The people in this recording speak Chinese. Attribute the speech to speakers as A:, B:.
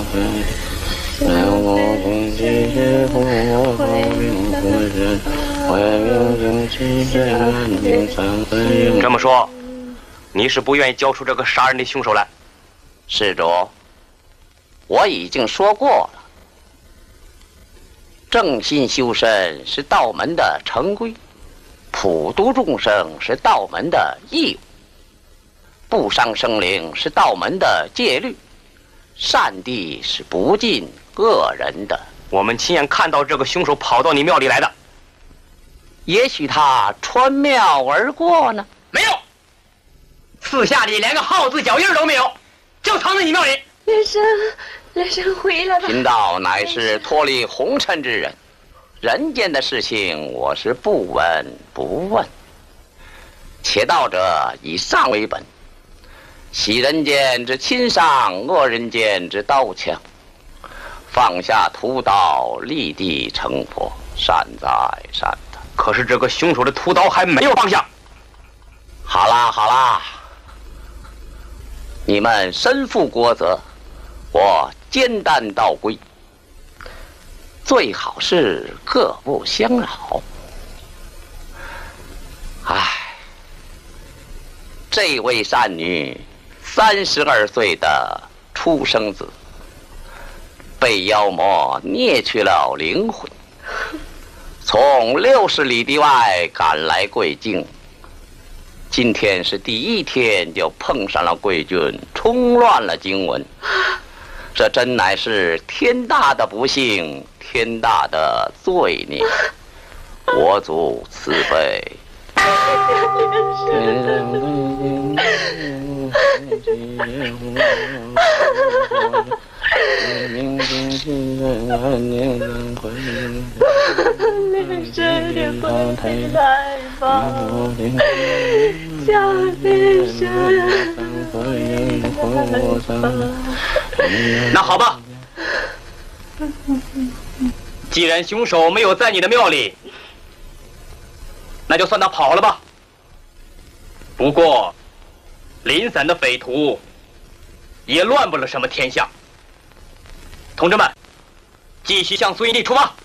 A: 这么说，你是不愿意交出这个杀人的凶手来？
B: 施主，我已经说过了，正心修身是道门的成规，普度众生是道门的义务，不伤生灵是道门的戒律，善地是不尽恶人的。
A: 我们亲眼看到这个凶手跑到你庙里来的，
B: 也许他穿庙而过呢？
A: 没有，四下里连个号字脚印都没有，就藏在你庙里。
C: 连生回来吧。
B: 贫道乃是脱离红尘之人，人间的事情我是不闻不问。且道者以上为本，喜人间之亲上，恶人间之刀枪。放下屠刀，立地成佛，善哉善哉。
A: 可是这个凶手的屠刀还没有放下。
B: 好啦好啦，你们身负国责，我肩担道规，最好是各不相扰。唉，这位善女32岁的出生子，被妖魔捏去了灵魂，从60里地外赶来贵境。今天是第一天，就碰上了贵军，冲乱了经文，这真乃是天大的不幸，天大的罪孽。我祖慈悲。
C: 连生也快回来吧，小连生。
A: 那好吧，既然凶手没有在你的庙里，那就算他跑了吧。不过，零散的匪徒也乱不了什么天下。同志们，继续向苏营地出发。